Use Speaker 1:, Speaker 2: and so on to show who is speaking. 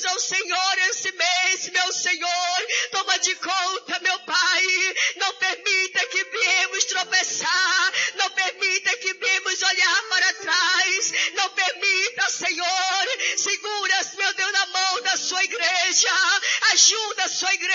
Speaker 1: pedimos ao Senhor esse mês, meu Senhor, toma de conta, meu Pai, não permita que viemos tropeçar, não permita que viemos olhar para trás, não permita, Senhor, segura, meu Deus, na mão da sua igreja, ajuda a sua igreja